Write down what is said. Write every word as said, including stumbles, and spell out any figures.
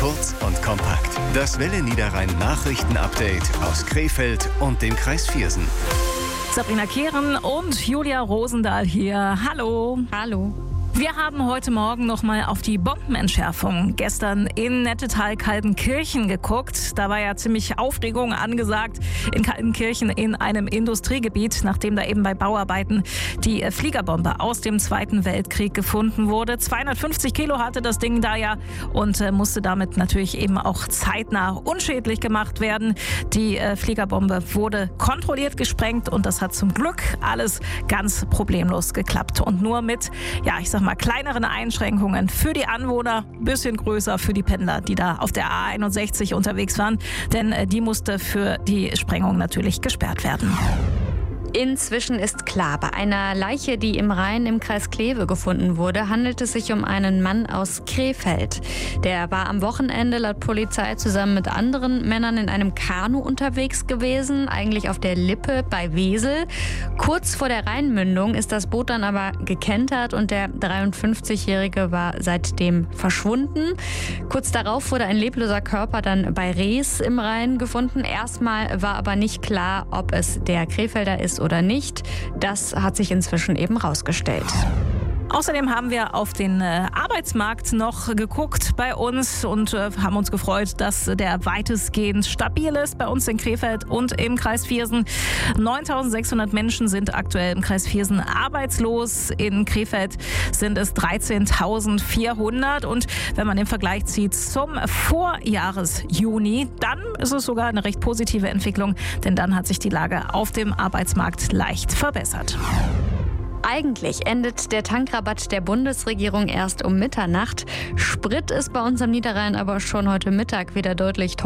Kurz und kompakt. Das Welle Niederrhein Nachrichten-Update aus Krefeld und dem Kreis Viersen. Sabrina Kehren und Julia Rosendahl hier. Hallo. Hallo. Wir haben heute Morgen noch mal auf die Bombenentschärfung gestern in Nettetal-Kaltenkirchen geguckt. Da war ja ziemlich Aufregung angesagt in Kaltenkirchen in einem Industriegebiet, nachdem da eben bei Bauarbeiten die Fliegerbombe aus dem Zweiten Weltkrieg gefunden wurde. zweihundertfünfzig Kilo hatte das Ding da ja und äh, musste damit natürlich eben auch zeitnah unschädlich gemacht werden. Die äh, Fliegerbombe wurde kontrolliert gesprengt und das hat zum Glück alles ganz problemlos geklappt. Und nur mit, ja, ich sag mal, mal kleineren Einschränkungen für die Anwohner, bisschen größer für die Pendler, die da auf der A einundsechzig unterwegs waren, denn die musste für die Sprengung natürlich gesperrt werden. Inzwischen ist klar, bei einer Leiche, die im Rhein im Kreis Kleve gefunden wurde, handelt es sich um einen Mann aus Krefeld. Der war am Wochenende laut Polizei zusammen mit anderen Männern in einem Kanu unterwegs gewesen, eigentlich auf der Lippe bei Wesel. Kurz vor der Rheinmündung ist das Boot dann aber gekentert und der dreiundfünfzigjährige war seitdem verschwunden. Kurz darauf wurde ein lebloser Körper dann bei Rees im Rhein gefunden. Erstmal war aber nicht klar, ob es der Krefelder ist oder nicht. Das hat sich inzwischen eben rausgestellt. Außerdem haben wir auf den äh, Arbeitsmarkt noch geguckt bei uns und äh, haben uns gefreut, dass der weitestgehend stabil ist bei uns in Krefeld und im Kreis Viersen. neuntausendsechshundert Menschen sind aktuell im Kreis Viersen arbeitslos. In Krefeld sind es dreizehntausendvierhundert. Und wenn man den Vergleich zieht zum Vorjahresjuni, dann ist es sogar eine recht positive Entwicklung, denn dann hat sich die Lage auf dem Arbeitsmarkt leicht verbessert. Eigentlich endet der Tankrabatt der Bundesregierung erst um Mitternacht. Sprit ist bei uns am Niederrhein aber schon heute Mittag wieder deutlich teurer.